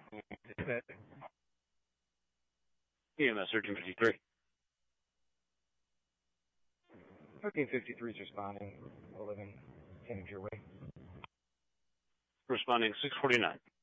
EMS 1353. 1353 is responding, 11 Kennedy your way. Responding 649.